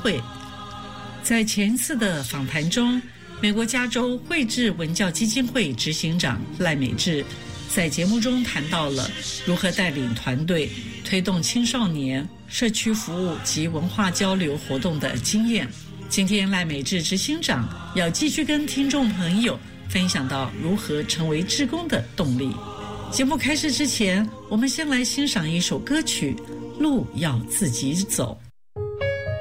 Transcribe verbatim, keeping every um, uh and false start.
会。在前次的访谈中，美国加州慧智文教基金会执行长赖美智在节目中谈到了如何带领团队推动青少年社区服务及文化交流活动的经验。今天赖美智执行长要继续跟听众朋友分享到如何成为志工的动力。节目开始之前，我们先来欣赏一首歌曲《路要自己走》。